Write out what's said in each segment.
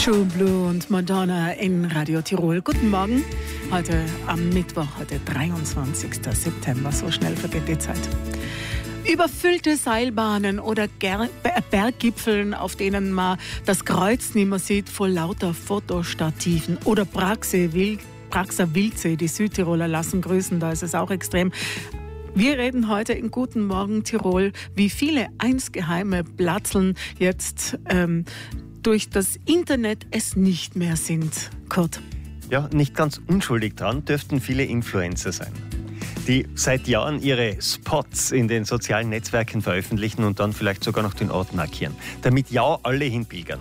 True Blue und Madonna in Radio Tirol. Guten Morgen. Heute am Mittwoch, heute 23. September. So schnell vergeht die Zeit. Überfüllte Seilbahnen oder Berggipfeln, auf denen man das Kreuz nicht mehr sieht, vor lauter Fotostativen. Oder Praxer Wildsee, die Südtiroler lassen grüßen, da ist es auch extrem. Wir reden heute in Guten Morgen Tirol, wie viele einst geheime Platzeln jetzt durch das Internet es nicht mehr sind. Kurt. Ja, nicht ganz unschuldig dran dürften viele Influencer sein, die seit Jahren ihre Spots in den sozialen Netzwerken veröffentlichen und dann vielleicht sogar noch den Ort markieren, damit ja alle hinpilgern.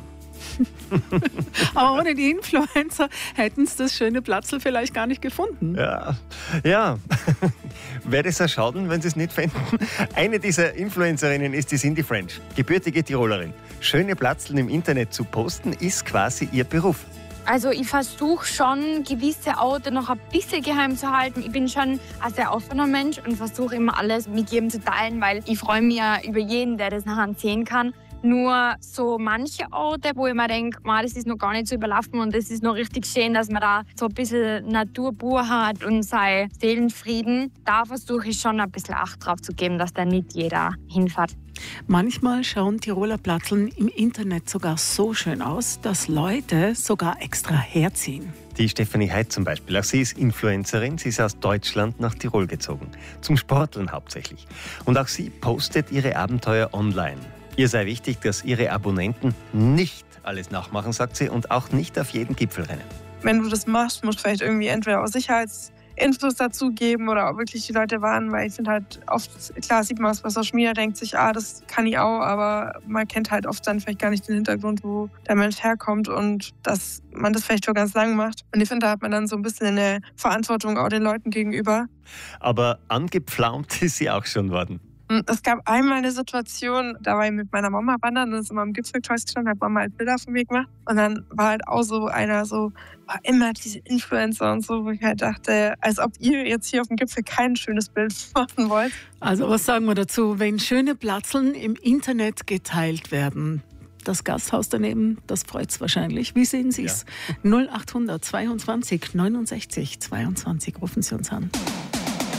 Aber ohne die Influencer hätten sie das schöne Platzl vielleicht gar nicht gefunden. Ja. Wäre das ein Schaden, wenn sie es nicht fänden? Eine dieser Influencerinnen ist die Cindy French, gebürtige Tirolerin. Schöne Platzl im Internet zu posten, ist quasi ihr Beruf. Also ich versuche schon, gewisse Orte noch ein bisschen geheim zu halten. Ich bin schon ein sehr offener Mensch und versuche immer alles mit jedem zu teilen, weil ich freue mich ja über jeden, der das nachher sehen kann. Nur so manche Orte, wo ich mir denke, das ist noch gar nicht so überlaufen und es ist noch richtig schön, dass man da so ein bisschen Natur pur hat und seinen Seelenfrieden. Da versuche ich schon ein bisschen Acht drauf zu geben, dass da nicht jeder hinfährt. Manchmal schauen Tiroler Platzln im Internet sogar so schön aus, dass Leute sogar extra herziehen. Die Stefanie Heid zum Beispiel, auch sie ist Influencerin, sie ist aus Deutschland nach Tirol gezogen. Zum Sporteln hauptsächlich. Und auch sie postet ihre Abenteuer online. Ihr sei wichtig, dass ihre Abonnenten nicht alles nachmachen, sagt sie, und auch nicht auf jeden Gipfel rennen. Wenn du das machst, musst du vielleicht irgendwie entweder auch Sicherheitsinfos dazugeben oder auch wirklich die Leute warnen, weil ich finde halt oft, klar sieht man es bei Social Media, denkt sich, das kann ich auch, aber man kennt halt oft dann vielleicht gar nicht den Hintergrund, wo der Mensch herkommt und dass man das vielleicht schon ganz lang macht. Und ich finde, da hat man dann so ein bisschen eine Verantwortung auch den Leuten gegenüber. Aber angepflaumt ist sie auch schon worden. Es gab einmal eine Situation, da war ich mit meiner Mama wandern und ist immer am Gipfelkreuz gestanden, hat Mama halt Bilder von mir gemacht. Und dann war halt auch so einer war immer diese Influencer und so, wo ich halt dachte, als ob ihr jetzt hier auf dem Gipfel kein schönes Bild machen wollt. Also was sagen wir dazu, wenn schöne Platzln im Internet geteilt werden? Das Gasthaus daneben, das freut es wahrscheinlich. Wie sehen Sie es? Ja. 0800 22 69 22, rufen Sie uns an.